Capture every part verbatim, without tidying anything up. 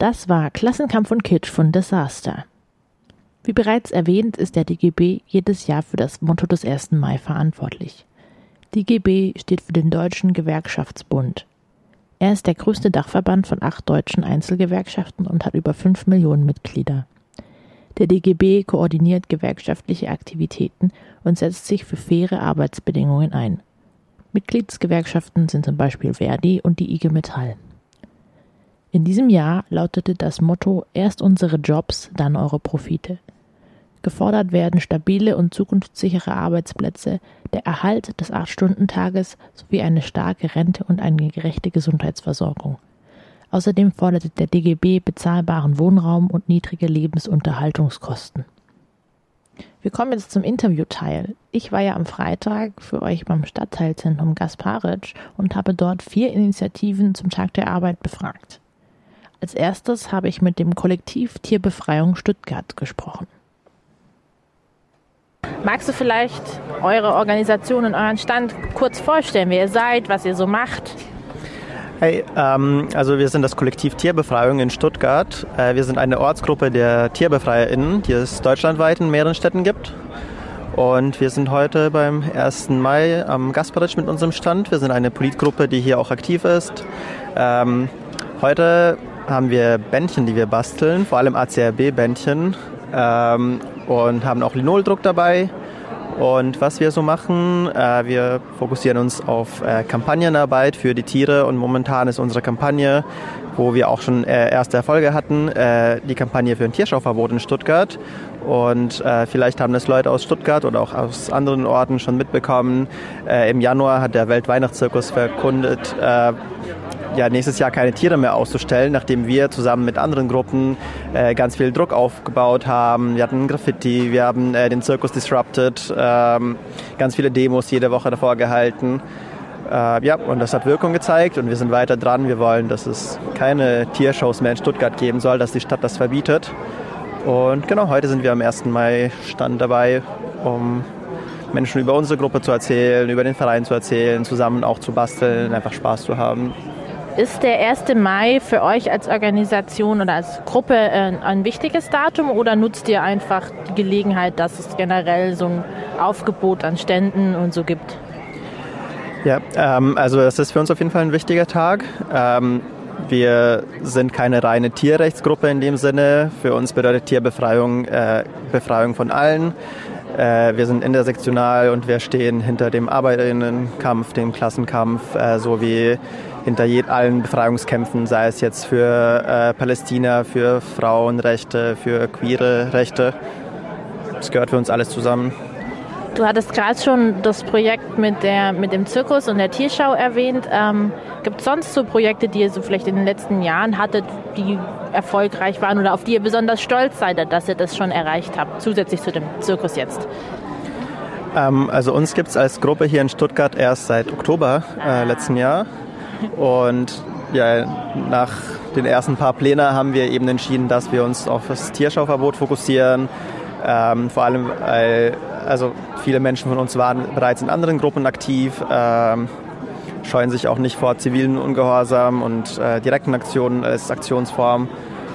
Das war Klassenkampf und Kitsch von Disaster. Wie bereits erwähnt, ist der D G B jedes Jahr für das Motto des ersten Mai verantwortlich. D G B steht für den Deutschen Gewerkschaftsbund. Er ist der größte Dachverband von acht deutschen Einzelgewerkschaften und hat über fünf Millionen Mitglieder. Der D G B koordiniert gewerkschaftliche Aktivitäten und setzt sich für faire Arbeitsbedingungen ein. Mitgliedsgewerkschaften sind zum Beispiel Verdi und die I G Metall. In diesem Jahr lautete das Motto „Erst unsere Jobs, dann eure Profite“. Gefordert werden stabile und zukunftssichere Arbeitsplätze, der Erhalt des acht-Stunden-Tages sowie eine starke Rente und eine gerechte Gesundheitsversorgung. Außerdem fordert der D G B bezahlbaren Wohnraum und niedrige Lebensunterhaltungskosten. Wir kommen jetzt zum Interviewteil. Ich war ja am Freitag für euch beim Stadtteilzentrum Gasparitsch und habe dort vier Initiativen zum Tag der Arbeit befragt. Als erstes habe ich mit dem Kollektiv Tierbefreiung Stuttgart gesprochen. Magst du vielleicht eure Organisation und euren Stand kurz vorstellen, wer ihr seid, was ihr so macht? Hey, ähm, also wir sind das Kollektiv Tierbefreiung in Stuttgart. Äh, wir sind eine Ortsgruppe der TierbefreierInnen, die es deutschlandweit in mehreren Städten gibt. Und wir sind heute beim ersten Mai am Gasparitsch mit unserem Stand. Wir sind eine Politgruppe, die hier auch aktiv ist. Ähm, heute haben wir Bändchen, die wir basteln, vor allem A C R B-Bändchen. Ähm, und haben auch Linoldruck dabei. Und was wir so machen, äh, wir fokussieren uns auf äh, Kampagnenarbeit für die Tiere und momentan ist unsere Kampagne, wo wir auch schon äh, erste Erfolge hatten, äh, die Kampagne für ein Tierschauverbot in Stuttgart. Und äh, vielleicht haben das Leute aus Stuttgart oder auch aus anderen Orten schon mitbekommen. Äh, im Januar hat der Weltweihnachtszirkus verkündet, äh, ja, nächstes Jahr keine Tiere mehr auszustellen, nachdem wir zusammen mit anderen Gruppen äh, ganz viel Druck aufgebaut haben. Wir hatten Graffiti, wir haben äh, den Zirkus disrupted, ähm, ganz viele Demos jede Woche davor gehalten. Äh, ja, und das hat Wirkung gezeigt und wir sind weiter dran. Wir wollen, dass es keine Tiershows mehr in Stuttgart geben soll, dass die Stadt das verbietet. Und genau, heute sind wir am ersten Mai Stand dabei, um Menschen über unsere Gruppe zu erzählen, über den Verein zu erzählen, zusammen auch zu basteln, einfach Spaß zu haben. Ist der erste Mai für euch als Organisation oder als Gruppe ein, ein wichtiges Datum oder nutzt ihr einfach die Gelegenheit, dass es generell so ein Aufgebot an Ständen und so gibt? Ja, ähm, also das ist für uns auf jeden Fall ein wichtiger Tag. Ähm, wir sind keine reine Tierrechtsgruppe in dem Sinne. Für uns bedeutet Tierbefreiung äh, Befreiung von allen. Äh, wir sind intersektional und wir stehen hinter dem Arbeiterinnenkampf, dem Klassenkampf, äh, sowie hinter je, allen Befreiungskämpfen, sei es jetzt für äh, Palästina, für Frauenrechte, für queere Rechte. Das gehört für uns alles zusammen. Du hattest gerade schon das Projekt mit, der, mit dem Zirkus und der Tierschau erwähnt. Ähm, gibt es sonst so Projekte, die ihr so vielleicht in den letzten Jahren hattet, die erfolgreich waren oder auf die ihr besonders stolz seid, dass ihr das schon erreicht habt, zusätzlich zu dem Zirkus jetzt? Ähm, also uns gibt es als Gruppe hier in Stuttgart erst seit Oktober äh, letzten Jahr. Und ja, nach den ersten paar Plänen haben wir eben entschieden, dass wir uns auf das Tierschauverbot fokussieren. Ähm, vor allem, weil also viele Menschen von uns waren bereits in anderen Gruppen aktiv, ähm, scheuen sich auch nicht vor zivilen Ungehorsam und äh, direkten Aktionen als Aktionsform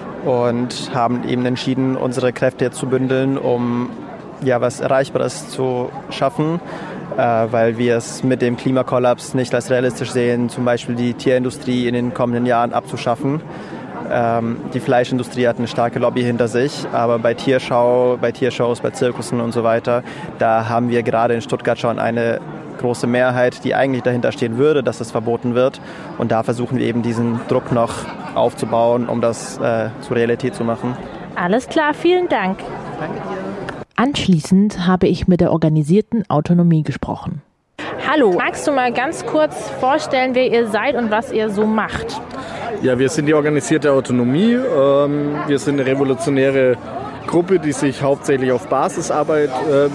und haben eben entschieden, unsere Kräfte jetzt zu bündeln, um ja, was Erreichbares zu schaffen. Weil wir es mit dem Klimakollaps nicht als realistisch sehen, zum Beispiel die Tierindustrie in den kommenden Jahren abzuschaffen. Ähm, die Fleischindustrie hat eine starke Lobby hinter sich, aber bei Tierschau, bei Tiershows, bei Zirkussen und so weiter, da haben wir gerade in Stuttgart schon eine große Mehrheit, die eigentlich dahinter stehen würde, dass es verboten wird. Und da versuchen wir eben diesen Druck noch aufzubauen, um das äh, zur Realität zu machen. Alles klar, vielen Dank. Danke dir. Anschließend habe ich mit der organisierten Autonomie gesprochen. Hallo, magst du mal ganz kurz vorstellen, wer ihr seid und was ihr so macht? Ja, wir sind die organisierte Autonomie. Wir sind eine revolutionäre Gruppe, die sich hauptsächlich auf Basisarbeit,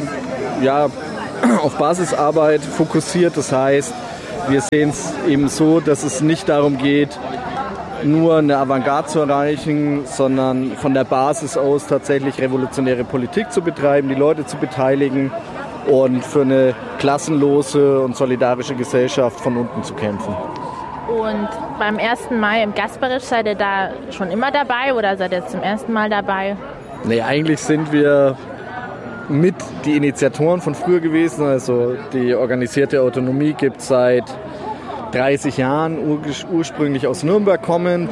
ja, auf Basisarbeit fokussiert. Das heißt, wir sehen es eben so, dass es nicht darum geht, nur eine Avantgarde zu erreichen, sondern von der Basis aus tatsächlich revolutionäre Politik zu betreiben, die Leute zu beteiligen und für eine klassenlose und solidarische Gesellschaft von unten zu kämpfen. Und beim ersten Mai im Gasparitsch, seid ihr da schon immer dabei oder seid ihr zum ersten Mal dabei? Nee, eigentlich sind wir mit die Initiatoren von früher gewesen. Also die organisierte Autonomie gibt es seit dreißig Jahren, ur- ursprünglich aus Nürnberg kommend.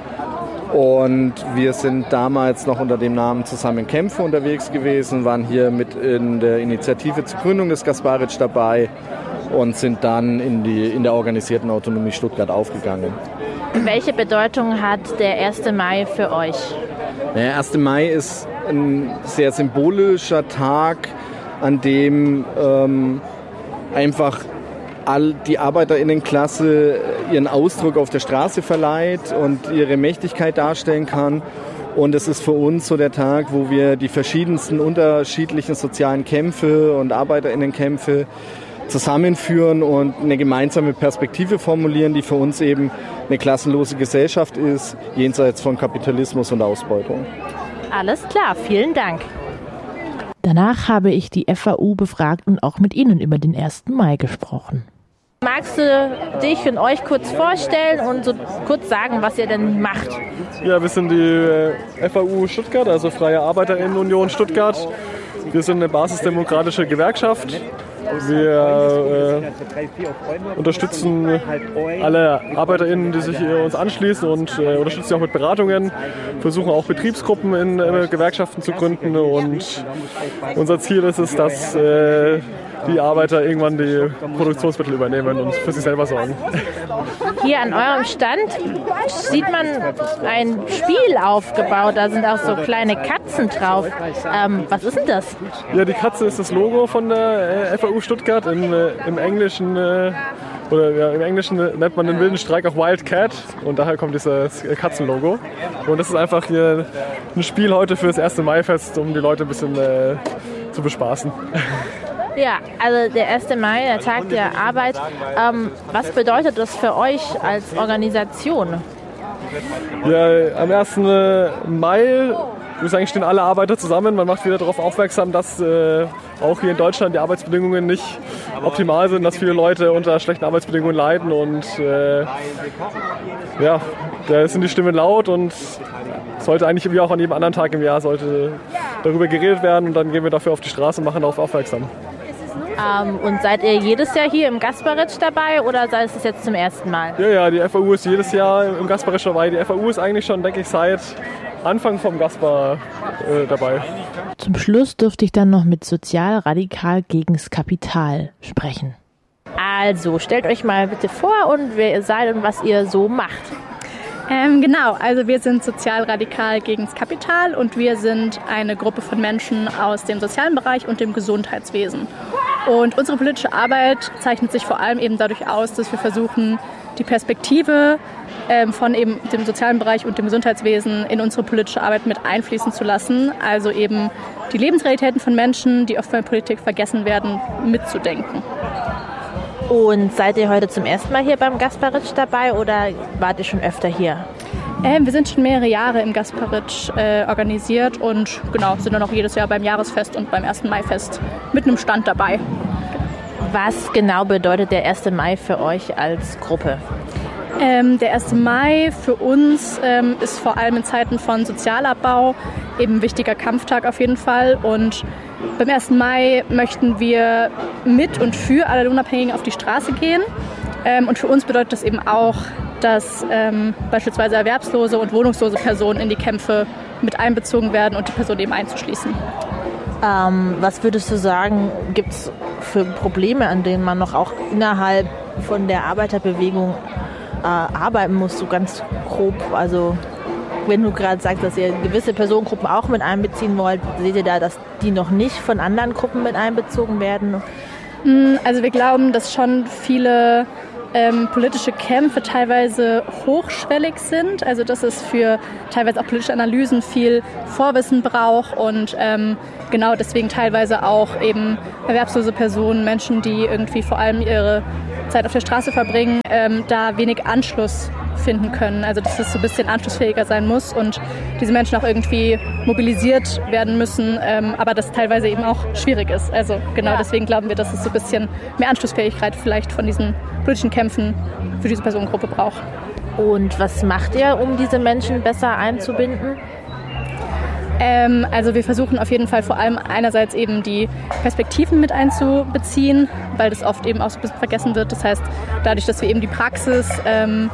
Und wir sind damals noch unter dem Namen Zusammen Kämpfe unterwegs gewesen, waren hier mit in der Initiative zur Gründung des Gasparitsch dabei und sind dann in, die, in der organisierten Autonomie Stuttgart aufgegangen. Welche Bedeutung hat der erste Mai für euch? Der erste Mai ist ein sehr symbolischer Tag, an dem ähm, einfach all die ArbeiterInnenklasse ihren Ausdruck auf der Straße verleiht und ihre Mächtigkeit darstellen kann. Und es ist für uns so der Tag, wo wir die verschiedensten unterschiedlichen sozialen Kämpfe und ArbeiterInnenkämpfe zusammenführen und eine gemeinsame Perspektive formulieren, die für uns eben eine klassenlose Gesellschaft ist, jenseits von Kapitalismus und Ausbeutung. Alles klar, vielen Dank. Danach habe ich die F A U befragt und auch mit Ihnen über den ersten Mai gesprochen. Magst du dich und euch kurz vorstellen und so kurz sagen, was ihr denn macht? Ja, wir sind die F A U Stuttgart, also Freie ArbeiterInnen-Union Stuttgart. Wir sind eine basisdemokratische Gewerkschaft. Wir äh, unterstützen alle ArbeiterInnen, die sich uns anschließen und äh, unterstützen sie auch mit Beratungen, versuchen auch Betriebsgruppen in äh, Gewerkschaften zu gründen und unser Ziel ist es, dass äh, die Arbeiter irgendwann die Produktionsmittel übernehmen und für sich selber sorgen. Hier an eurem Stand sieht man ein Spiel aufgebaut, da sind auch so kleine Katzen drauf. Ähm, was ist denn das? Ja, die Katze ist das Logo von der F A U Stuttgart. Im, äh, im Englischen äh, oder ja, im Englischen nennt man den wilden Streik auch Wild Cat und daher kommt dieses Katzenlogo. Und das ist einfach hier ein Spiel heute für das erste Mai-Fest, um die Leute ein bisschen äh, zu bespaßen. Ja, also der erste Mai, der Tag der Arbeit. Ähm, was bedeutet das für euch als Organisation? Ja, am ersten Mai, würde ich sagen, stehen alle Arbeiter zusammen. Man macht wieder darauf aufmerksam, dass äh, auch hier in Deutschland die Arbeitsbedingungen nicht optimal sind, dass viele Leute unter schlechten Arbeitsbedingungen leiden. Und äh, ja, da sind die Stimmen laut und sollte eigentlich wie auch an jedem anderen Tag im Jahr sollte darüber geredet werden. Und dann gehen wir dafür auf die Straße und machen darauf aufmerksam. Ähm, und seid ihr jedes Jahr hier im Gasparitsch dabei oder sei es jetzt zum ersten Mal? Ja, ja, die F A U ist jedes Jahr im Gasparitsch dabei. Die F A U ist eigentlich schon, denke ich, seit Anfang vom Gaspar äh, dabei. Zum Schluss dürfte ich dann noch mit Sozialradikal gegens Kapital sprechen. Also, stellt euch mal bitte vor und wer ihr seid und was ihr so macht. Ähm, genau, also wir sind Sozialradikal gegens Kapital und wir sind eine Gruppe von Menschen aus dem sozialen Bereich und dem Gesundheitswesen. Und unsere politische Arbeit zeichnet sich vor allem eben dadurch aus, dass wir versuchen, die Perspektive ähm, von eben dem sozialen Bereich und dem Gesundheitswesen in unsere politische Arbeit mit einfließen zu lassen. Also eben die Lebensrealitäten von Menschen, die oft bei der Politik vergessen werden, mitzudenken. Und seid ihr heute zum ersten Mal hier beim Gasparitsch dabei oder wart ihr schon öfter hier? Ähm, wir sind schon mehrere Jahre im Gasparitsch äh, organisiert und genau, sind dann auch jedes Jahr beim Jahresfest und beim ersten Mai-Fest mit einem Stand dabei. Was genau bedeutet der erste Mai für euch als Gruppe? Ähm, der erste Mai für uns ähm, ist vor allem in Zeiten von Sozialabbau eben ein wichtiger Kampftag auf jeden Fall. Und beim ersten Mai möchten wir mit und für alle Lohnabhängigen auf die Straße gehen. Ähm, und für uns bedeutet das eben auch, dass ähm, beispielsweise erwerbslose und wohnungslose Personen in die Kämpfe mit einbezogen werden und die Personen eben einzuschließen. Ähm, was würdest du sagen, gibt es für Probleme, an denen man noch auch innerhalb von der Arbeiterbewegung äh, arbeiten muss, so ganz grob? Also wenn du gerade sagst, dass ihr gewisse Personengruppen auch mit einbeziehen wollt, seht ihr da, dass die noch nicht von anderen Gruppen mit einbezogen werden? Also wir glauben, dass schon viele ähm, politische Kämpfe teilweise hochschwellig sind, also dass es für teilweise auch politische Analysen viel Vorwissen braucht und ähm, genau deswegen teilweise auch eben erwerbslose Personen, Menschen, die irgendwie vor allem ihre Zeit auf der Straße verbringen, ähm, da wenig Anschluss finden können. Also dass es so ein bisschen anschlussfähiger sein muss und diese Menschen auch irgendwie mobilisiert werden müssen, ähm, aber das teilweise eben auch schwierig ist. Also genau ja. deswegen glauben wir, dass es so ein bisschen mehr Anschlussfähigkeit vielleicht von diesen politischen Kämpfen für diese Personengruppe braucht. Und was macht ihr, um diese Menschen besser einzubinden? Ähm, also wir versuchen auf jeden Fall vor allem einerseits eben die Perspektiven mit einzubeziehen, weil das oft eben auch so ein bisschen vergessen wird. Das heißt, dadurch, dass wir eben die Praxis ähm,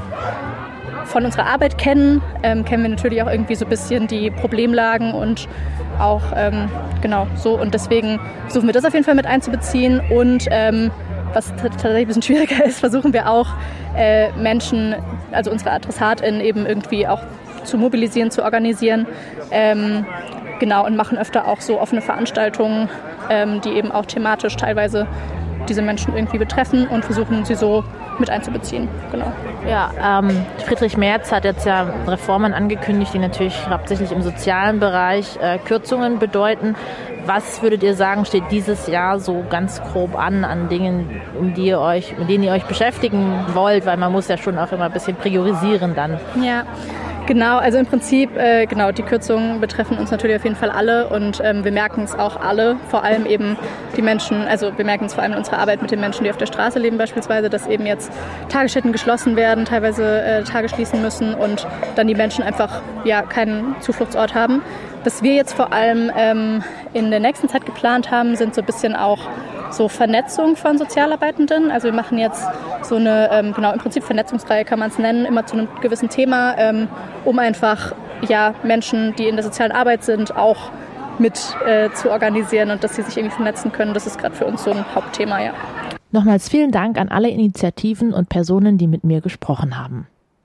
von unserer Arbeit kennen, ähm, kennen wir natürlich auch irgendwie so ein bisschen die Problemlagen und auch ähm, genau so. Und deswegen versuchen wir das auf jeden Fall mit einzubeziehen. Und ähm, was t- tatsächlich ein bisschen schwieriger ist, versuchen wir auch äh, Menschen, also unsere AdressatInnen eben irgendwie auch zu mobilisieren, zu organisieren. Ähm, genau, und machen öfter auch so offene Veranstaltungen, ähm, die eben auch thematisch teilweise diese Menschen irgendwie betreffen und versuchen sie so mit einzubeziehen. Genau. Ja, ähm, Friedrich Merz hat jetzt ja Reformen angekündigt, die natürlich hauptsächlich im sozialen Bereich äh, Kürzungen bedeuten. Was würdet ihr sagen, steht dieses Jahr so ganz grob an, an Dingen, um die ihr euch, mit denen ihr euch beschäftigen wollt? Weil man muss ja schon auch immer ein bisschen priorisieren dann. Ja. Genau, also im Prinzip, äh, genau, die Kürzungen betreffen uns natürlich auf jeden Fall alle und ähm, wir merken es auch alle, vor allem eben die Menschen, also wir merken es vor allem in unserer Arbeit mit den Menschen, die auf der Straße leben beispielsweise, dass eben jetzt Tagesstätten geschlossen werden, teilweise äh, Tage schließen müssen und dann die Menschen einfach ja keinen Zufluchtsort haben. Was wir jetzt vor allem ähm, in der nächsten Zeit geplant haben, sind so ein bisschen auch so Vernetzung von Sozialarbeitenden. Also wir machen jetzt so eine, ähm, genau, im Prinzip Vernetzungsreihe kann man es nennen, immer zu einem gewissen Thema, ähm, um einfach ja, Menschen, die in der sozialen Arbeit sind, auch mit äh, zu organisieren und dass sie sich irgendwie vernetzen können. Das ist gerade für uns so ein Hauptthema, ja. Nochmals vielen Dank an alle Initiativen und Personen, die mit mir gesprochen haben.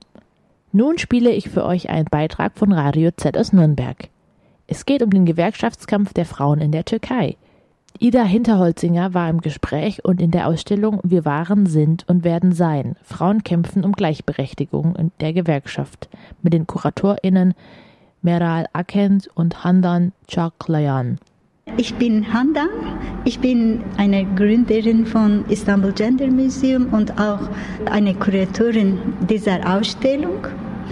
Nun spiele ich für euch einen Beitrag von Radio Z aus Nürnberg. Es geht um den Gewerkschaftskampf der Frauen in der Türkei. Ida Hinterholzinger war im Gespräch und in der Ausstellung Wir waren, sind und werden sein. Frauen kämpfen um Gleichberechtigung in der Gewerkschaft mit den KuratorInnen Meral Akent und Handan Çağlayan. Ich bin Handan, ich bin eine Gründerin von Istanbul Gender Museum und auch eine Kuratorin dieser Ausstellung.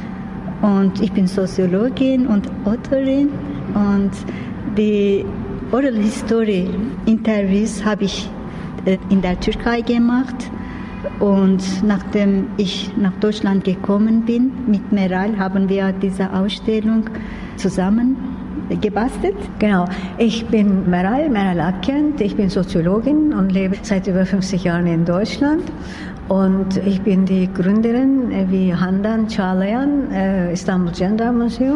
Und ich bin Soziologin und Autorin und die Oral History Interviews habe ich in der Türkei gemacht und nachdem ich nach Deutschland gekommen bin, mit Meral haben wir diese Ausstellung zusammen gebastelt. Genau, ich bin Meral, Meral Akent, ich bin Soziologin und lebe seit über fünfzig Jahren in Deutschland. Und ich bin die Gründerin wie Handan Çağlayan, äh, Istanbul Gender Museum.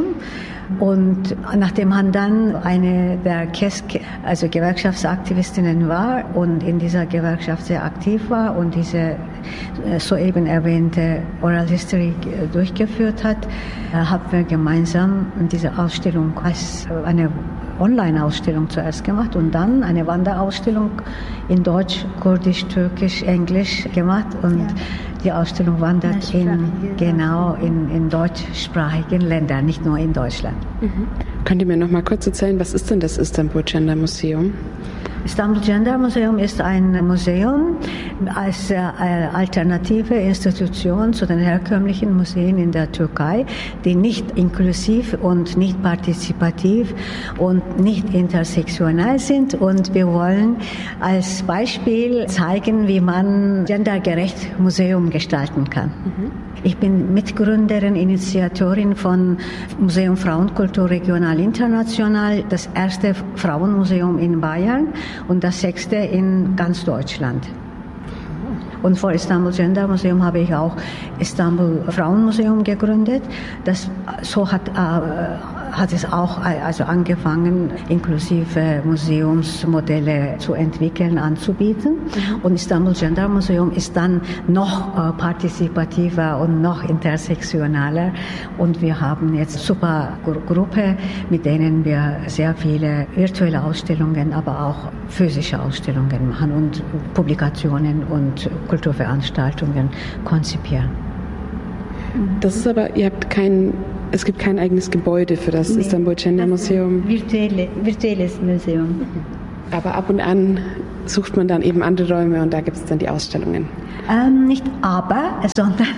Und nachdem Handan eine der K E S K, also Gewerkschaftsaktivistinnen war und in dieser Gewerkschaft sehr aktiv war und diese äh, soeben erwähnte Oral History äh, durchgeführt hat, äh, haben wir gemeinsam diese Ausstellung als eine Online-Ausstellung zuerst gemacht und dann eine Wanderausstellung in Deutsch, Kurdisch, Türkisch, Englisch gemacht und ja. Die Ausstellung wandert in, genau in, in deutschsprachigen Ländern, nicht nur in Deutschland. Mhm. Könnt ihr mir noch mal kurz erzählen, was ist denn das Istanbul Gender Museum? Istanbul Gender Museum ist ein Museum als äh, alternative Institution zu den herkömmlichen Museen in der Türkei, die nicht inklusiv und nicht partizipativ und nicht intersektionell sind. Und wir wollen als Beispiel zeigen, wie man gendergerecht Museum gestalten kann. Mhm. Ich bin Mitgründerin, Initiatorin von Museum Frauenkultur Regional International, das erste Frauenmuseum in Bayern und das sechste in ganz Deutschland. Und vor Istanbul Gender Museum habe ich auch Istanbul Frauenmuseum gegründet. Das so hat äh, hat es auch also angefangen, inklusive Museumsmodelle zu entwickeln, anzubieten. Mhm. Und Istanbul Gender Museum ist dann noch äh, partizipativer und noch intersektionaler. Und wir haben jetzt super Gru- Gruppe, mit denen wir sehr viele virtuelle Ausstellungen, aber auch physische Ausstellungen machen und Publikationen und Kulturveranstaltungen konzipieren. Das ist aber, ihr habt kein, es gibt kein eigenes Gebäude für das nee, Istanbul Gender Museum. Virtuelle, virtuelles Museum. Aber ab und an sucht man dann eben andere Räume und da gibt es dann die Ausstellungen? Ähm, nicht aber, sondern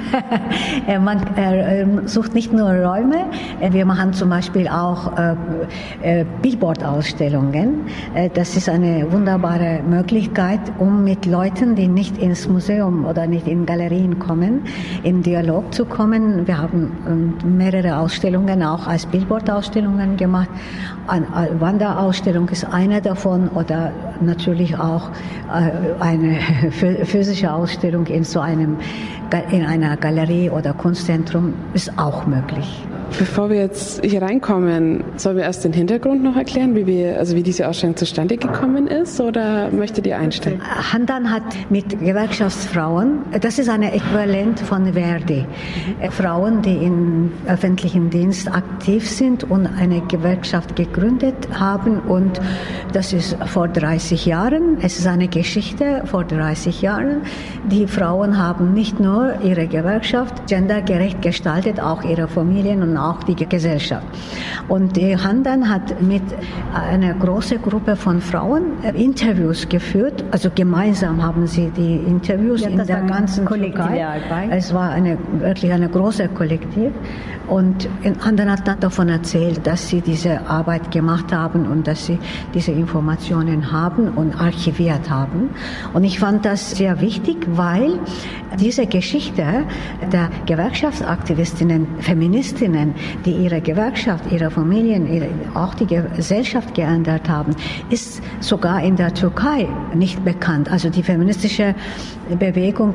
man äh, sucht nicht nur Räume, wir machen zum Beispiel auch äh, äh, Billboard-Ausstellungen. Äh, das ist eine wunderbare Möglichkeit, um mit Leuten, die nicht ins Museum oder nicht in Galerien kommen, in Dialog zu kommen. Wir haben äh, mehrere Ausstellungen auch als Billboard-Ausstellungen gemacht. Eine Wanderausstellung ist eine davon oder natürlich auch äh, eine physische Ausstellung in so einem, in einer Galerie oder Kunstzentrum ist auch möglich. Bevor wir jetzt hier reinkommen, sollen wir erst den Hintergrund noch erklären, wie wir, also wie diese Ausstellung zustande gekommen ist, oder möchtet ihr einsteigen? Handan hat mit Gewerkschaftsfrauen, das ist ein Äquivalent von Verdi, Frauen, die im öffentlichen Dienst aktiv sind und eine Gewerkschaft gegründet haben, und das ist vor dreißig Jahren, es ist eine Geschichte vor dreißig Jahren. Die Frauen haben nicht nur ihre Gewerkschaft gendergerecht gestaltet, auch ihre Familien und auch die Gesellschaft. Und die Handan hat mit einer großen Gruppe von Frauen Interviews geführt. Also gemeinsam haben sie die Interviews ja, in der ganzen Türkei. Es war eine, wirklich eine große Kollektiv. Und Handan hat dann davon erzählt, dass sie diese Arbeit gemacht haben und dass sie diese Informationen haben und archiviert haben. Und ich fand das sehr wichtig, weil diese Geschichte der Gewerkschaftsaktivistinnen, Feministinnen, die ihre Gewerkschaft, ihre Familien, ihre, auch die Gesellschaft geändert haben, ist sogar in der Türkei nicht bekannt. Also die feministische Bewegung,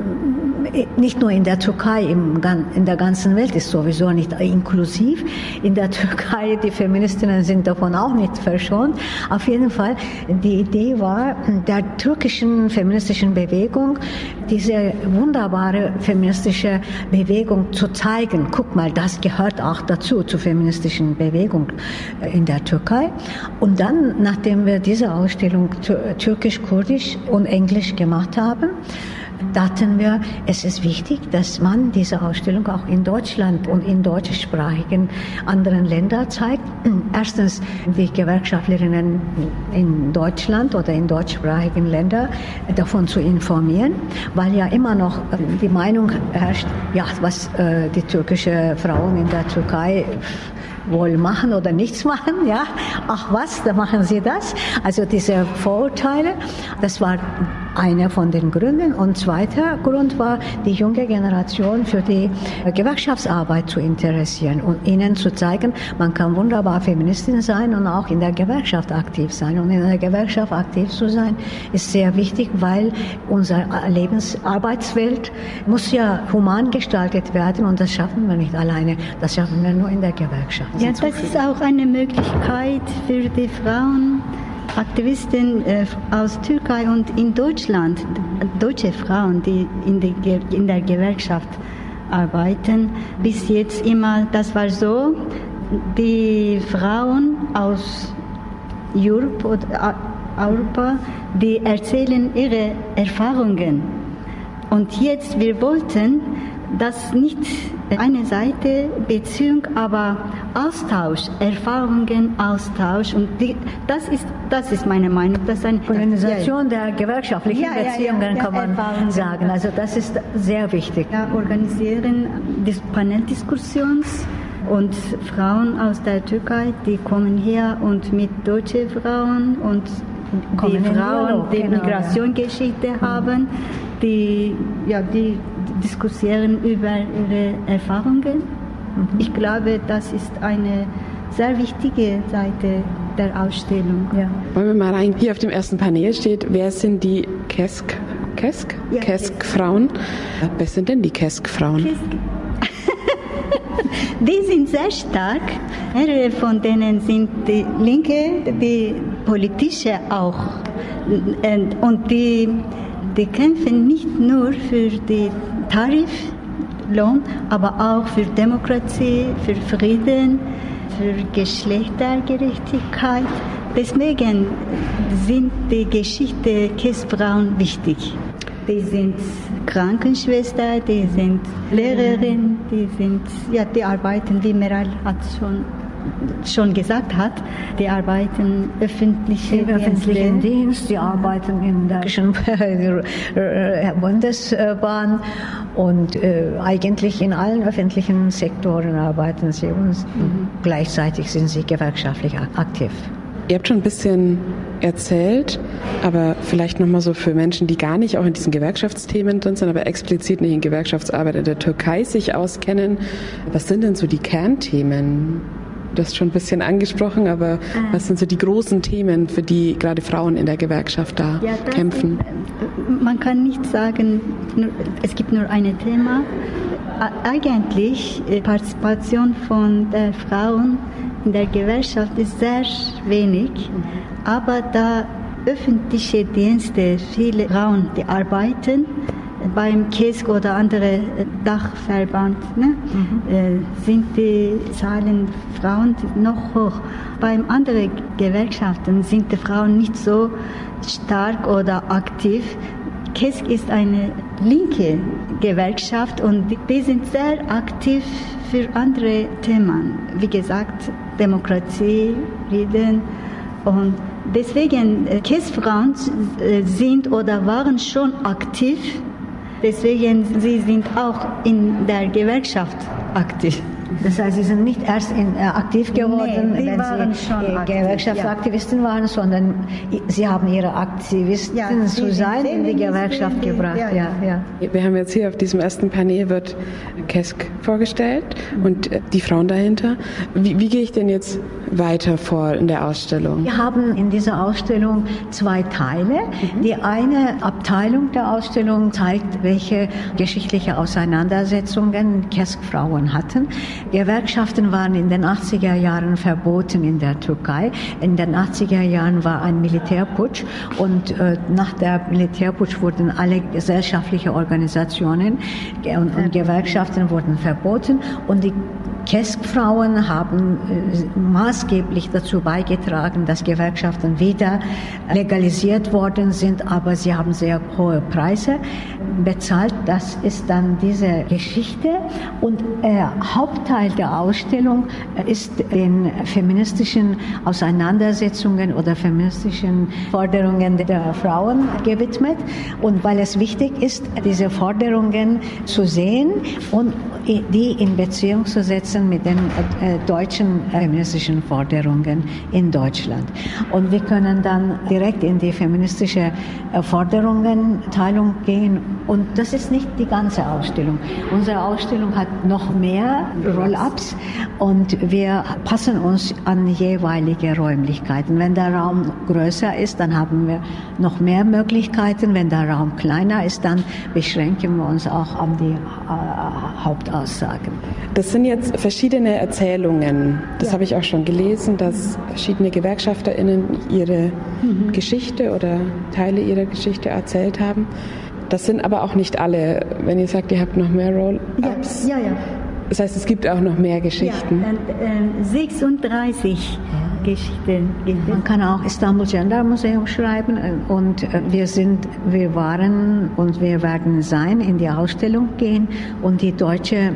nicht nur in der Türkei, im, in der ganzen Welt ist sowieso nicht inklusiv. In der Türkei, die Feministinnen sind davon auch nicht verschont. Auf jeden Fall, die Idee war, der türkischen feministischen Bewegung diese wunderbare feministische Bewegung zu zeigen. Guck mal, das gehört auch dazu, zur feministischen Bewegung in der Türkei. Und dann, nachdem wir diese Ausstellung türkisch, kurdisch und englisch gemacht haben, dachten wir, es ist wichtig, dass man diese Ausstellung auch in Deutschland und in deutschsprachigen anderen Ländern zeigt. Erstens die Gewerkschaftlerinnen in Deutschland oder in deutschsprachigen Ländern davon zu informieren, weil ja immer noch die Meinung herrscht, ja, was äh, die türkische Frauen in der Türkei wohl machen oder nichts machen, ja. Ach was, da machen sie das. Also diese Vorurteile, das war einer von den Gründen. Und zweiter Grund war, die junge Generation für die Gewerkschaftsarbeit zu interessieren und ihnen zu zeigen, man kann wunderbar Feministin sein und auch in der Gewerkschaft aktiv sein. Und in der Gewerkschaft aktiv zu sein, ist sehr wichtig, weil unsere Lebensarbeitswelt muss ja human gestaltet werden, und das schaffen wir nicht alleine. Das schaffen wir nur in der Gewerkschaft. Ja, das ist auch eine Möglichkeit für die Frauen, Aktivisten äh, aus Türkei und in Deutschland, deutsche Frauen, die in, die, in der Gewerkschaft arbeiten. Bis jetzt immer, das war so, die Frauen aus Europe oder Europa, die erzählen ihre Erfahrungen. Und jetzt, wir wollten, dass nicht eine Seite Beziehung, aber Austausch, Erfahrungen, Austausch, und die, das ist das ist meine Meinung. Das ist eine Organisation ja, der gewerkschaftlichen ja, Beziehungen, ja, ja, kann man Erfahrungen sagen. Also das ist sehr wichtig. Ja, organisieren die Paneldiskussions und Frauen aus der Türkei, die kommen her und mit deutschen Frauen und die Frauen, die genau, Migrationsgeschichte ja. haben, die, ja, die diskutieren über ihre Erfahrungen. Mhm. Ich glaube, das ist eine sehr wichtige Seite der Ausstellung. Ja. Wollen wir mal rein? Hier auf dem ersten Panel steht, wer sind die Kesk, Kesk? Ja, Kesk-Frauen? Wer sind denn die Kesk-Frauen? Kesk. Die sind sehr stark. Mehrere von denen sind die Linke, die politische auch. Und die, die kämpfen nicht nur für den Tariflohn, aber auch für Demokratie, für Frieden, für Geschlechtergerechtigkeit. Deswegen sind die Geschichte Kesk-Frauen wichtig. Die sind Krankenschwester, die sind Lehrerin, die sind, ja, die arbeiten, wie Meral hat schon schon gesagt hat, die arbeiten öffentliche im öffentlichen Dienst, die arbeiten in der Bundesbahn und äh, eigentlich in allen öffentlichen Sektoren arbeiten sie und mhm. gleichzeitig sind sie gewerkschaftlich aktiv. Ihr habt schon ein bisschen erzählt, aber vielleicht nochmal so für Menschen, die gar nicht auch in diesen Gewerkschaftsthemen drin sind, aber explizit nicht in Gewerkschaftsarbeit in der Türkei sich auskennen. Was sind denn so die Kernthemen? Du hast schon ein bisschen angesprochen, aber was sind so die großen Themen, für die gerade Frauen in der Gewerkschaft da ja, kämpfen? Ist, man kann nicht sagen, es gibt nur ein Thema. Eigentlich die Partizipation von der Frauen in der Gewerkschaft ist sehr wenig, aber da öffentliche Dienste, viele Frauen, die arbeiten, beim K E S K oder andere Dachverband, ne, mhm. äh, sind die Zahlen Frauen noch hoch. Beim anderen Gewerkschaften sind die Frauen nicht so stark oder aktiv. K E S K ist eine linke Gewerkschaft und die sind sehr aktiv für andere Themen. Wie gesagt, Demokratie, Frieden und deswegen K E S K-Frauen sind oder waren schon aktiv. Deswegen sie sind auch in der Gewerkschaft aktiv. Das heißt, sie sind nicht erst in, äh, aktiv geworden, nee, wenn sie äh, Gewerkschaftsaktivisten ja. waren, sondern sie haben ihre Aktivisten ja, zu sein in die Gewerkschaft die, gebracht. Ja, ja. Ja, ja. Wir haben jetzt hier auf diesem ersten Panel wird K E S K vorgestellt und die Frauen dahinter. Wie, wie gehe ich denn jetzt weiter vor in der Ausstellung? Wir haben in dieser Ausstellung zwei Teile. Mhm. Die eine Abteilung der Ausstellung zeigt, welche geschichtliche Auseinandersetzungen K E S K-Frauen hatten. Gewerkschaften waren in den achtziger Jahren verboten in der Türkei. In den achtziger Jahren war ein Militärputsch und äh, nach der Militärputsch wurden alle gesellschaftlichen Organisationen und, und Gewerkschaften wurden verboten und die K E S K-Frauen haben äh, maßgeblich dazu beigetragen, dass Gewerkschaften wieder legalisiert worden sind, aber sie haben sehr hohe Preise bezahlt. Das ist dann diese Geschichte und äh, Hauptteil der Ausstellung ist den feministischen Auseinandersetzungen oder feministischen Forderungen der Frauen gewidmet und weil es wichtig ist, diese Forderungen zu sehen und die in Beziehung zu setzen mit den äh, deutschen feministischen Forderungen in Deutschland. Und wir können dann direkt in die feministische äh, Forderungen-Teilung gehen. Und das ist nicht die ganze Ausstellung. Unsere Ausstellung hat noch mehr Roll-ups und wir passen uns an jeweilige Räumlichkeiten. Wenn der Raum größer ist, dann haben wir noch mehr Möglichkeiten. Wenn der Raum kleiner ist, dann beschränken wir uns auch an die äh, Hauptaussagen. Das sind jetzt verschiedene Erzählungen. Das ja. habe ich auch schon gelesen, dass verschiedene GewerkschafterInnen ihre mhm. Geschichte oder Teile ihrer Geschichte erzählt haben. Das sind aber auch nicht alle. Wenn ihr sagt, ihr habt noch mehr Roll-ups. Ja, ja, ja. Das heißt, es gibt auch noch mehr Geschichten. Ja, äh, sechsunddreißig Geschichten. Man kann auch Istanbul Gender Museum schreiben und wir sind, wir waren und wir werden sein, in die Ausstellung gehen und die deutsche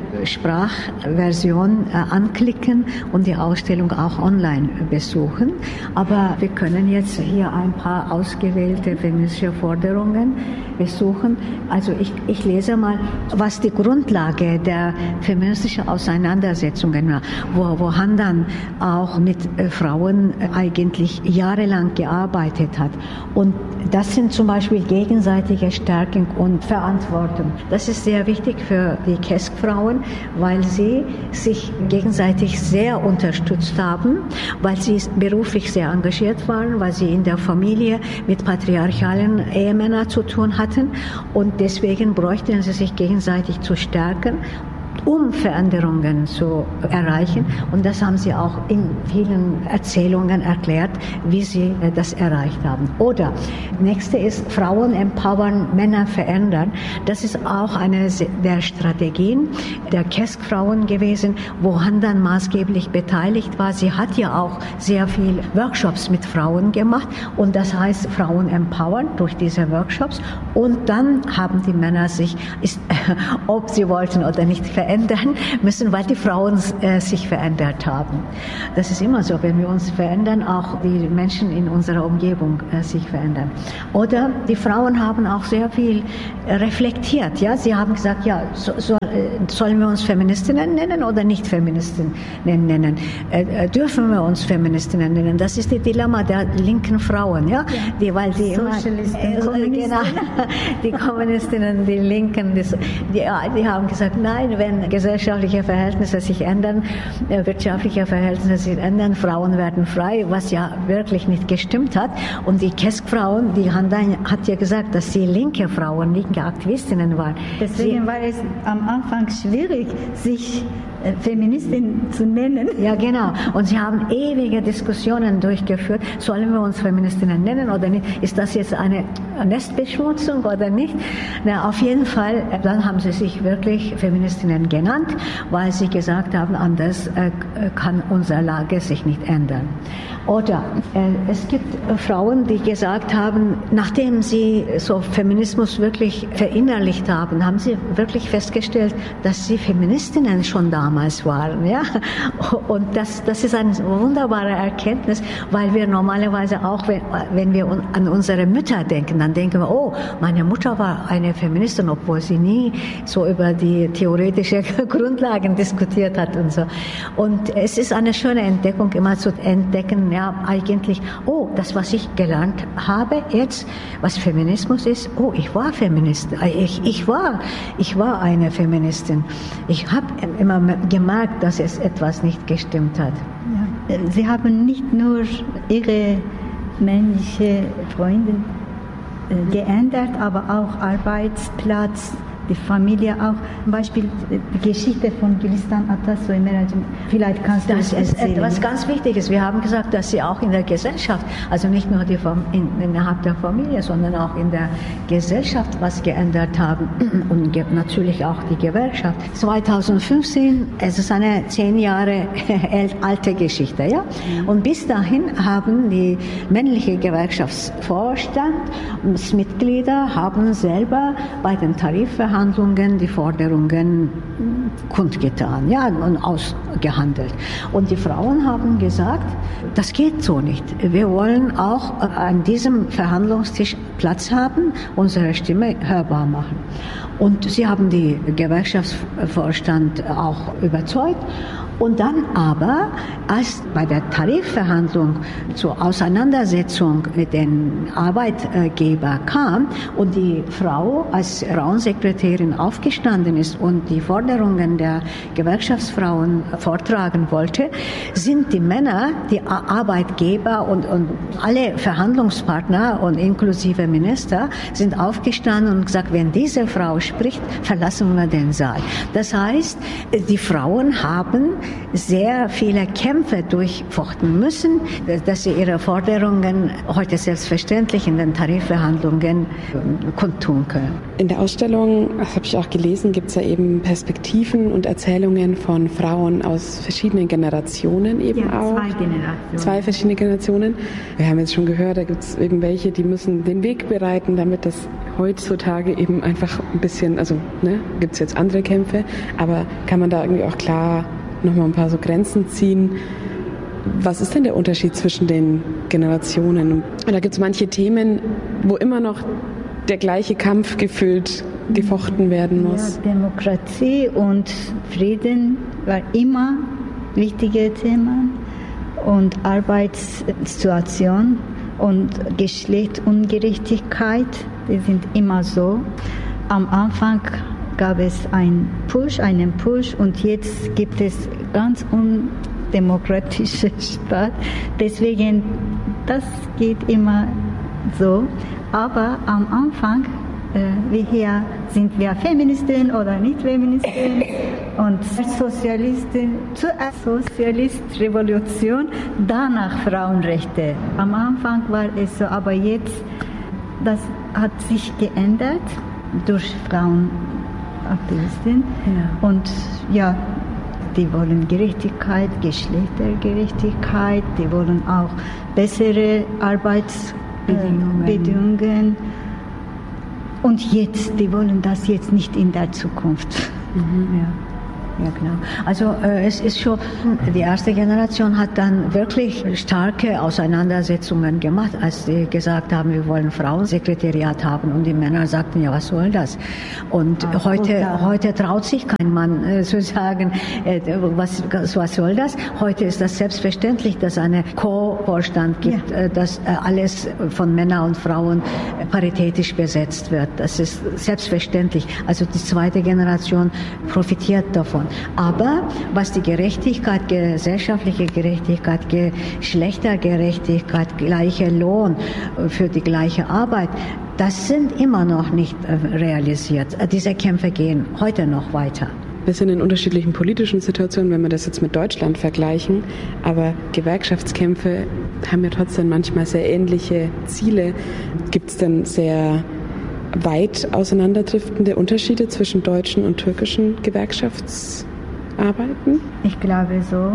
Sprachversion anklicken und die Ausstellung auch online besuchen. Aber wir können jetzt hier ein paar ausgewählte feministische Forderungen besuchen. Also ich, ich lese mal, was die Grundlage der feministischen Auseinandersetzungen war, wo, wo Handan auch mit äh, Frauen eigentlich jahrelang gearbeitet hat. Und das sind zum Beispiel gegenseitige Stärkung und Verantwortung. Das ist sehr wichtig für die K E S K-Frauen, weil sie sich gegenseitig sehr unterstützt haben, weil sie beruflich sehr engagiert waren, weil sie in der Familie mit patriarchalen Ehemännern zu tun hatten und deswegen bräuchten sie sich gegenseitig zu stärken, um Veränderungen zu erreichen. Und das haben sie auch in vielen Erzählungen erklärt, wie sie das erreicht haben. Oder nächste ist Frauen empowern, Männer verändern. Das ist auch eine der Strategien der K E S K-Frauen gewesen, wo Handan maßgeblich beteiligt war. Sie hat ja auch sehr viel Workshops mit Frauen gemacht und das heißt Frauen empowern durch diese Workshops und dann haben die Männer sich, ist, ob sie wollten oder nicht, verändert verändern müssen, weil die Frauen äh, sich verändert haben. Das ist immer so, wenn wir uns verändern, auch die Menschen in unserer Umgebung äh, sich verändern. Oder die Frauen haben auch sehr viel äh, reflektiert. Ja? Sie haben gesagt, ja, so, so, äh, sollen wir uns Feministinnen nennen oder nicht Feministinnen nennen? Äh, äh, dürfen wir uns Feministinnen nennen? Das ist das Dilemma der linken Frauen, ja, ja. Die, weil die immer, äh, genau, die Kommunistinnen, die Linken, die, die, die haben gesagt, nein, wenn gesellschaftliche Verhältnisse sich ändern, äh, wirtschaftliche Verhältnisse sich ändern, Frauen werden frei, was ja wirklich nicht gestimmt hat. Und die Kesk-Frauen, die haben dann, hat ja gesagt, dass sie linke Frauen, linke Aktivistinnen waren. Deswegen sie, war es am Anfang schwierig, sich äh, Feministin zu nennen. Ja, genau. Und sie haben ewige Diskussionen durchgeführt, sollen wir uns Feministinnen nennen oder nicht? Ist das jetzt eine Nestbeschmutzung oder nicht? Na, auf jeden Fall, dann haben sie sich wirklich Feministinnen genannt, weil sie gesagt haben, anders äh, kann unsere Lage sich nicht ändern. Oder äh, es gibt äh, Frauen, die gesagt haben, nachdem sie so Feminismus wirklich verinnerlicht haben, haben sie wirklich festgestellt, dass sie Feministinnen schon damals waren. Ja? Und das, das ist eine wunderbare Erkenntnis, weil wir normalerweise auch, wenn, wenn wir an unsere Mütter denken, dann denken wir, oh, meine Mutter war eine Feministin, obwohl sie nie so über die theoretischen Grundlagen diskutiert hat und so. Und es ist eine schöne Entdeckung, immer zu entdecken, ja, eigentlich, oh, das, was ich gelernt habe jetzt, was Feminismus ist, oh, ich war Feministin, ich, ich war, ich war eine Feministin. Ich habe immer gemerkt, dass es etwas nicht gestimmt hat. Ja. Sie haben nicht nur Ihre männliche Freundin äh, geändert, aber auch Arbeitsplatz, die Familie auch. Zum Beispiel die Geschichte von Gülistan Atasoy Meracim. Vielleicht kannst du das es erzählen. Das ist etwas ganz Wichtiges. Wir haben gesagt, dass sie auch in der Gesellschaft, also nicht nur die, in, innerhalb der Familie, sondern auch in der Gesellschaft was geändert haben. Und natürlich auch die Gewerkschaft. zweitausendfünfzehn, es ist eine zehn Jahre alte Geschichte, ja. Und bis dahin haben die männliche Gewerkschaftsvorstand und Mitglieder haben selber bei den Tarifverhandlungen die Forderungen kundgetan, ja, und ausgehandelt. Und die Frauen haben gesagt, das geht so nicht. Wir wollen auch an diesem Verhandlungstisch Platz haben, unsere Stimme hörbar machen. Und sie haben die Gewerkschaftsvorstand auch überzeugt. Und dann aber, als bei der Tarifverhandlung zur Auseinandersetzung mit den Arbeitgebern kam und die Frau als Frauensekretärin aufgestanden ist und die Forderungen der Gewerkschaftsfrauen vortragen wollte, sind die Männer, die Arbeitgeber und, und alle Verhandlungspartner und inklusive Minister sind aufgestanden und gesagt, wenn diese Frau spricht, verlassen wir den Saal. Das heißt, die Frauen haben sehr viele Kämpfe durchfochten müssen, dass sie ihre Forderungen heute selbstverständlich in den Tarifverhandlungen kundtun können. In der Ausstellung, das habe ich auch gelesen, gibt es ja eben Perspektiven und Erzählungen von Frauen aus verschiedenen Generationen eben ja, auch. Zwei Generationen. Zwei verschiedene Generationen. Wir haben jetzt schon gehört, da gibt es irgendwelche, die müssen den Weg bereiten, damit das heutzutage eben einfach ein bisschen, also ne, gibt es jetzt andere Kämpfe, aber kann man da irgendwie auch klar nochmal ein paar so Grenzen ziehen. Was ist denn der Unterschied zwischen den Generationen? Und da gibt es manche Themen, wo immer noch der gleiche Kampf gefühlt gefochten werden muss. Ja, Demokratie und Frieden war immer wichtige Themen und Arbeitssituation und Geschlechterungerechtigkeit, die sind immer so. Am Anfang gab es einen Push, einen Push und jetzt gibt es ganz undemokratische Staat. Deswegen, das geht immer so. Aber am Anfang, äh, wie hier, sind wir Feministin oder nicht Feministin und Sozialisten, zuerst Sozialist-Revolution, danach Frauenrechte. Am Anfang war es so, aber jetzt, das hat sich geändert durch Frauen. Aktivistin. Ja. Und ja, die wollen Gerechtigkeit, Geschlechtergerechtigkeit, die wollen auch bessere Arbeitsbedingungen. Und jetzt, die wollen das jetzt nicht in der Zukunft. Mhm. Ja. Ja, genau. Also äh, es ist schon, die erste Generation hat dann wirklich starke Auseinandersetzungen gemacht, als sie gesagt haben, wir wollen Frauensekretariat haben und die Männer sagten, ja, was soll das? Und ah, heute, heute traut sich kein Mann äh, zu sagen, äh, was, was soll das? Heute ist das selbstverständlich, dass eine Co-Vorstand gibt, ja. äh, dass äh, alles von Männern und Frauen äh, paritätisch besetzt wird. Das ist selbstverständlich. Also die zweite Generation profitiert davon. Aber was die Gerechtigkeit, gesellschaftliche Gerechtigkeit, Geschlechtergerechtigkeit, gleicher Lohn für die gleiche Arbeit, das sind immer noch nicht realisiert. Diese Kämpfe gehen heute noch weiter. Wir sind in unterschiedlichen politischen Situationen, wenn wir das jetzt mit Deutschland vergleichen, aber Gewerkschaftskämpfe haben ja trotzdem manchmal sehr ähnliche Ziele. Gibt es denn sehr weit auseinanderdriftende Unterschiede zwischen deutschen und türkischen Gewerkschaftsarbeiten? Ich glaube so.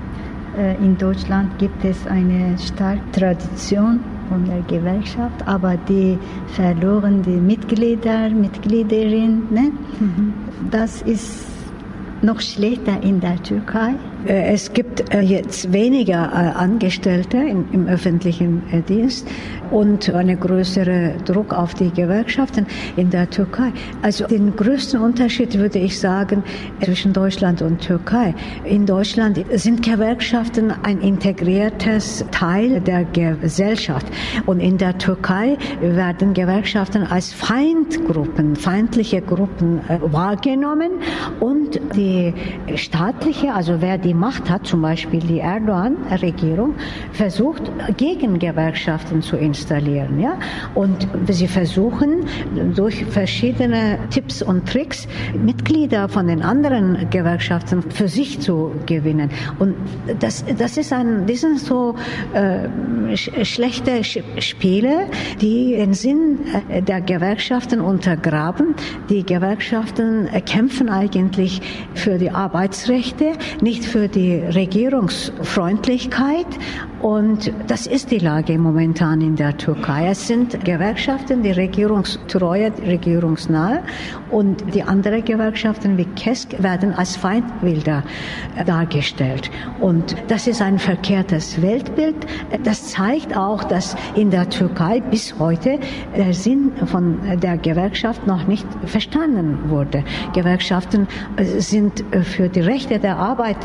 In Deutschland gibt es eine starke Tradition von der Gewerkschaft, aber die verloren die Mitglieder, Mitgliederinnen. Ne? Mhm. Das ist noch schlechter in der Türkei. Es gibt jetzt weniger Angestellte im öffentlichen Dienst und eine größere Druck auf die Gewerkschaften in der Türkei. Also den größten Unterschied würde ich sagen zwischen Deutschland und Türkei. In Deutschland sind Gewerkschaften ein integriertes Teil der Gesellschaft und in der Türkei werden Gewerkschaften als Feindgruppen, feindliche Gruppen wahrgenommen und die staatliche, also wer die Macht hat, zum Beispiel die Erdogan-Regierung, versucht, Gegengewerkschaften zu installieren. Ja? Und sie versuchen, durch verschiedene Tipps und Tricks Mitglieder von den anderen Gewerkschaften für sich zu gewinnen. Und das, das, ist ein, das sind so äh, sch schlechte sch Spiele, die den Sinn der Gewerkschaften untergraben. Die Gewerkschaften kämpfen eigentlich für die Arbeitsrechte, nicht für die Regierungsfreundlichkeit. Und das ist die Lage momentan in der Türkei. Es sind Gewerkschaften, die regierungstreue, regierungsnahe, und die anderen Gewerkschaften wie KESK werden als Feindbilder dargestellt. Und das ist ein verkehrtes Weltbild. Das zeigt auch, dass in der Türkei bis heute der Sinn von der Gewerkschaft noch nicht verstanden wurde. Gewerkschaften sind für die Rechte der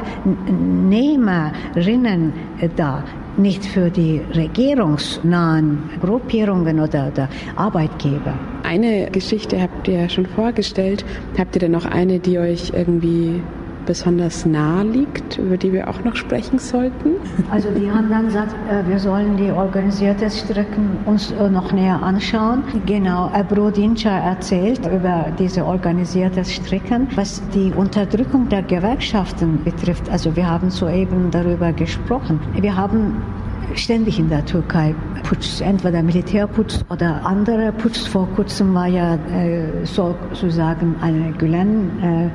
Arbeitnehmerinnen da, nicht für die regierungsnahen Gruppierungen oder, oder Arbeitgeber. Eine Geschichte habt ihr ja schon vorgestellt. Habt ihr denn noch eine, die euch irgendwie besonders nahe liegt, über die wir auch noch sprechen sollten? Also die haben dann gesagt, wir sollen die organisierten Strecken uns noch näher anschauen. Genau, Ebru Dinçer erzählt über diese organisierten Strecken, was die Unterdrückung der Gewerkschaften betrifft. Also wir haben soeben darüber gesprochen. Wir haben ständig in der Türkei Putsch, entweder Militärputsch oder andere Putsch. Vor kurzem war ja äh, sozusagen eine Gülen äh,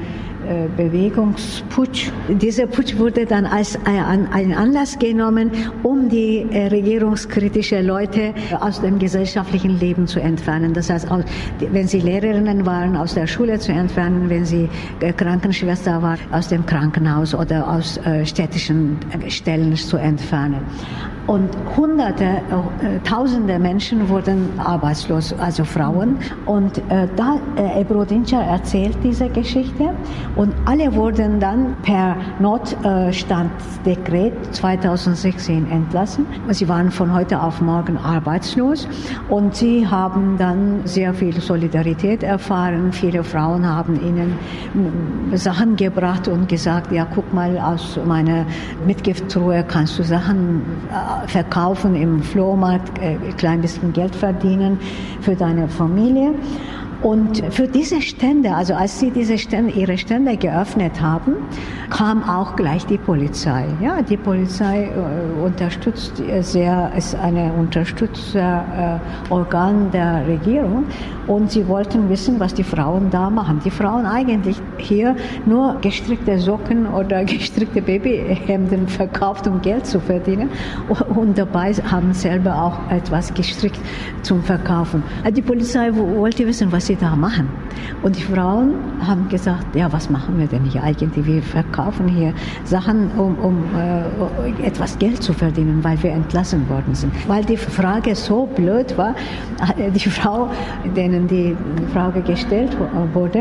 Bewegungsputsch. Dieser Putsch wurde dann als ein Anlass genommen, um die regierungskritischen Leute aus dem gesellschaftlichen Leben zu entfernen. Das heißt, wenn sie Lehrerinnen waren, aus der Schule zu entfernen, wenn sie Krankenschwester waren, aus dem Krankenhaus oder aus städtischen Stellen zu entfernen. Und Hunderte, äh, Tausende Menschen wurden arbeitslos, also Frauen. Und äh, da äh, Ebru Dinçer erzählt diese Geschichte. Und alle wurden dann per Notstandsdekret zweitausendsechzehn entlassen. Sie waren von heute auf morgen arbeitslos. Und sie haben dann sehr viel Solidarität erfahren. Viele Frauen haben ihnen Sachen gebracht und gesagt, ja, guck mal, aus meiner Mitgiftruhe kannst du Sachen äh, verkaufen im Flohmarkt, äh, ein klein bisschen Geld verdienen für deine Familie. Und für diese Stände, also als sie diese Stände, ihre Stände geöffnet haben, kam auch gleich die Polizei. Ja, die Polizei äh, unterstützt sehr, ist eine Unterstützerorgan äh, der Regierung. Und sie wollten wissen, was die Frauen da machen. Die Frauen eigentlich hier nur gestrickte Socken oder gestrickte Babyhemden verkauft, um Geld zu verdienen. Und dabei haben selber auch etwas gestrickt zum Verkaufen. Die Polizei wollte wissen, was Sie da machen? Und die Frauen haben gesagt, ja, was machen wir denn hier eigentlich? Wir verkaufen hier Sachen, um, um äh, etwas Geld zu verdienen, weil wir entlassen worden sind. Weil die Frage so blöd war, die Frau, denen die Frage gestellt wurde,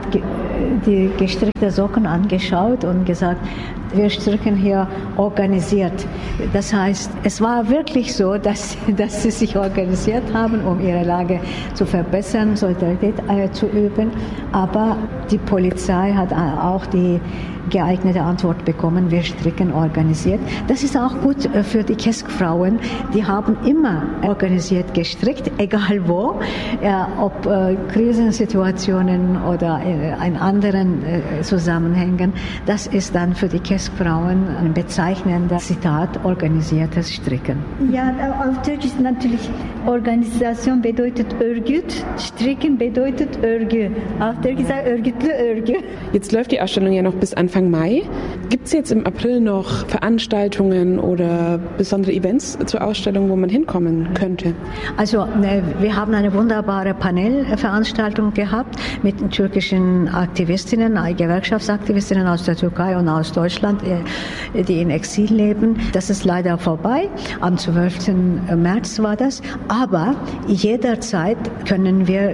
die gestrickte Socken angeschaut und gesagt, wir stricken hier organisiert. Das heißt, es war wirklich so, dass, dass sie sich organisiert haben, um ihre Lage zu verbessern, Solidarität äh, zu üben. Aber die Polizei hat auch die geeignete Antwort bekommen, wir stricken organisiert. Das ist auch gut für die Kesk-Frauen. Die haben immer organisiert gestrickt, egal wo, ja, ob äh, Krisensituationen oder äh, in anderen äh, Zusammenhängen. Das ist dann für die Kesk-Frauen ein bezeichnender Zitat, organisiertes Stricken. Ja, auf Türkisch natürlich Organisation bedeutet Örgüt, Stricken bedeutet Örgü. Auf Türkisch sagt örgütlü Örgü. Jetzt läuft die Ausstellung ja noch bis Anfang Mai. Gibt es jetzt im April noch Veranstaltungen oder besondere Events zur Ausstellung, wo man hinkommen könnte? Also wir haben eine wunderbare Panelveranstaltung gehabt mit türkischen Aktivistinnen, Gewerkschaftsaktivistinnen aus der Türkei und aus Deutschland, die in Exil leben. Das ist leider vorbei. Am zwölften März war das. Aber jederzeit können wir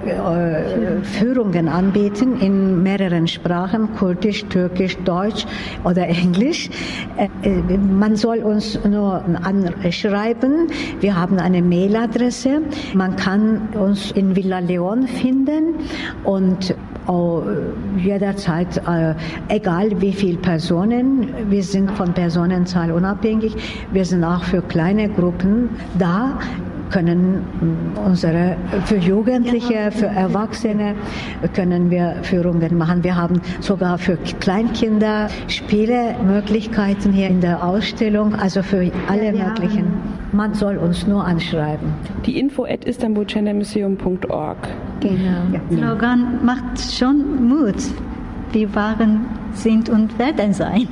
äh, Führungen anbieten in mehreren Sprachen, Kurdisch, Türkisch, Deutsch oder Englisch. Äh, man soll uns nur anschreiben. Wir haben eine Mailadresse. Man kann uns in Villa Leon finden und oh, jederzeit, äh, egal wie viele Personen, wir sind von Personenzahl unabhängig, wir sind auch für kleine Gruppen da, können unsere, für Jugendliche, für Erwachsene können wir Führungen machen. Wir haben sogar für Kleinkinder Spielemöglichkeiten hier in der Ausstellung, also für alle möglichen. Man soll uns nur anschreiben. Die info at istanbul gender museum punkt org. Genau. Ja. Slogan macht schon Mut. Wir waren, sind und werden sein.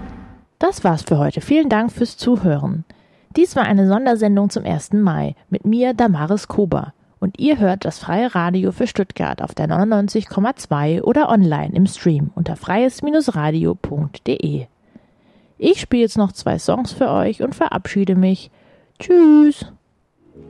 Das war's für heute. Vielen Dank fürs Zuhören. Dies war eine Sondersendung zum ersten Mai mit mir, Damaris Kober. Und ihr hört das Freie Radio für Stuttgart auf der neunundneunzig Komma zwei oder online im Stream unter freies radio punkt de. Ich spiele jetzt noch zwei Songs für euch und verabschiede mich. Tschüss!